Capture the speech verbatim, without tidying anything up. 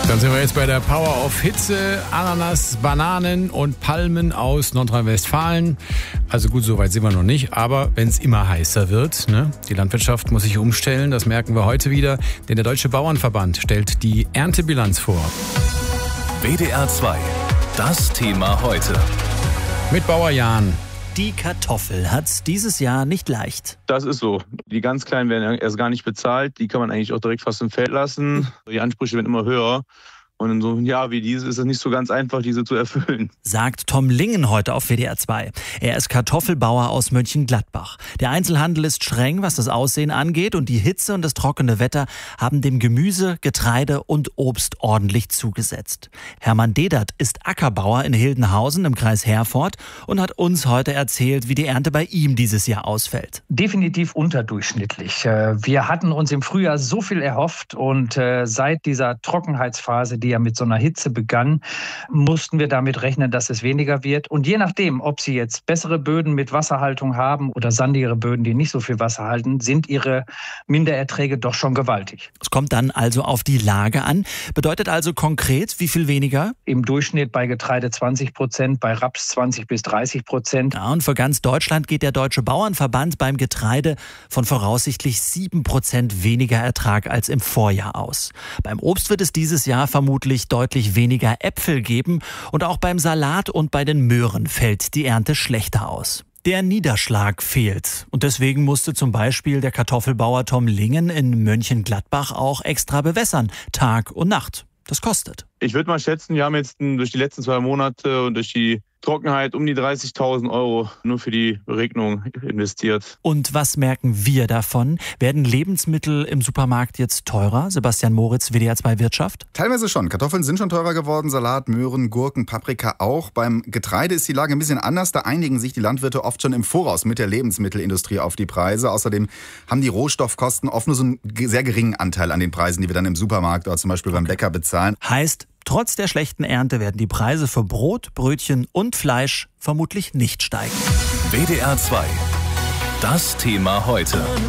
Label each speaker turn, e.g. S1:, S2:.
S1: Dann sind wir jetzt bei der Power of Hitze, Ananas, Bananen und Palmen aus Nordrhein-Westfalen. Also gut, so weit sind wir noch nicht, aber wenn es immer heißer wird, ne? Die Landwirtschaft muss sich umstellen, das merken wir heute wieder, denn der Deutsche Bauernverband stellt die Erntebilanz vor.
S2: W D R zwei, das Thema heute.
S1: Mit Bauer Jan.
S3: Die Kartoffel hat's dieses Jahr nicht leicht.
S4: Das ist so. Die ganz Kleinen werden erst gar nicht bezahlt. Die kann man eigentlich auch direkt fast im Feld lassen. Die Ansprüche werden immer höher. Und in so einem Jahr wie dieses ist es nicht so ganz einfach, diese zu erfüllen.
S3: Sagt Tom Lingen heute auf W D R zwei. Er ist Kartoffelbauer aus Mönchengladbach. Der Einzelhandel ist streng, was das Aussehen angeht, und die Hitze und das trockene Wetter haben dem Gemüse, Getreide und Obst ordentlich zugesetzt. Hermann Dedert ist Ackerbauer in Hildenhausen im Kreis Herford und hat uns heute erzählt, wie die Ernte bei ihm dieses Jahr ausfällt.
S5: Definitiv unterdurchschnittlich. Wir hatten uns im Frühjahr so viel erhofft und seit dieser Trockenheitsphase, die ja mit so einer Hitze begann, mussten wir damit rechnen, dass es weniger wird. Und je nachdem, ob Sie jetzt bessere Böden mit Wasserhaltung haben oder sandigere Böden, die nicht so viel Wasser halten, sind Ihre Mindererträge doch schon gewaltig.
S3: Es kommt dann also auf die Lage an. Bedeutet also konkret, wie viel weniger?
S5: Im Durchschnitt bei Getreide zwanzig Prozent, bei Raps zwanzig bis dreißig Prozent.
S3: Ja, und für ganz Deutschland geht der Deutsche Bauernverband beim Getreide von voraussichtlich sieben Prozent weniger Ertrag als im Vorjahr aus. Beim Obst wird es dieses Jahr vermutlich deutlich weniger Äpfel geben und auch beim Salat und bei den Möhren fällt die Ernte schlechter aus. Der Niederschlag fehlt und deswegen musste zum Beispiel der Kartoffelbauer Tom Lingen in Mönchengladbach auch extra bewässern, Tag und Nacht. Das kostet.
S4: Ich würde mal schätzen, wir haben jetzt durch die letzten zwei Monate und durch die Trockenheit um die dreißigtausend Euro nur für die Beregnung investiert.
S3: Und was merken wir davon? Werden Lebensmittel im Supermarkt jetzt teurer? Sebastian Moritz, W D R zwei Wirtschaft?
S6: Teilweise schon. Kartoffeln sind schon teurer geworden, Salat, Möhren, Gurken, Paprika auch. Beim Getreide ist die Lage ein bisschen anders. Da einigen sich die Landwirte oft schon im Voraus mit der Lebensmittelindustrie auf die Preise. Außerdem haben die Rohstoffkosten oft nur so einen sehr geringen Anteil an den Preisen, die wir dann im Supermarkt oder zum Beispiel beim Bäcker bezahlen.
S3: Heißt, trotz der schlechten Ernte werden die Preise für Brot, Brötchen und Fleisch vermutlich nicht steigen.
S2: W D R zwei, das Thema heute.